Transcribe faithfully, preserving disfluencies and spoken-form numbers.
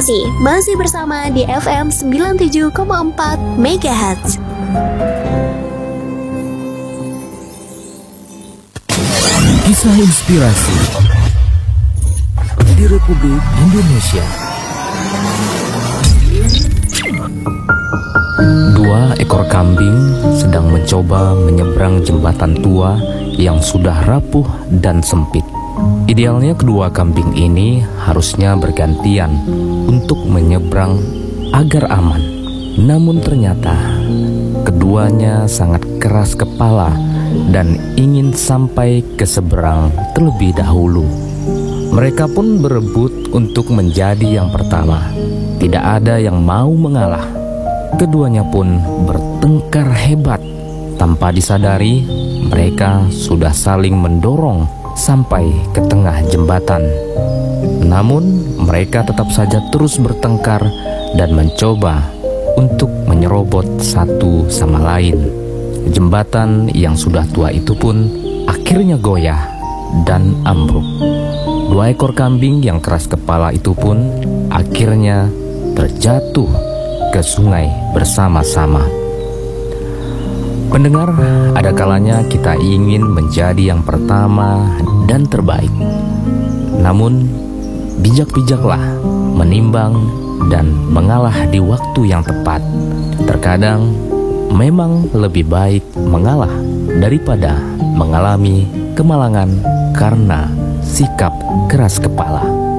Inspirasi masih bersama di F M sembilan puluh tujuh koma empat Megahertz. Kisah inspirasi di Republik Indonesia. Dua ekor kambing sedang mencoba menyeberang jembatan tua yang sudah rapuh dan sempit. Idealnya kedua kambing ini harusnya bergantian untuk menyeberang agar aman. Namun ternyata keduanya sangat keras kepala dan ingin sampai ke seberang terlebih dahulu. Mereka pun berebut untuk menjadi yang pertama. Tidak ada yang mau mengalah. Keduanya pun bertengkar hebat. Tanpa disadari, mereka sudah saling mendorong sampai ke tengah jembatan. Namun mereka tetap saja terus bertengkar dan mencoba untuk menyerobot satu sama lain. Jembatan yang sudah tua itu pun akhirnya goyah dan ambruk. Dua ekor kambing yang keras kepala itu pun akhirnya terjatuh ke sungai bersama-sama. Pendengar, ada kalanya kita ingin menjadi yang pertama dan terbaik. Namun, bijak-bijaklah menimbang dan mengalah di waktu yang tepat. Terkadang, memang lebih baik mengalah daripada mengalami kemalangan karena sikap keras kepala.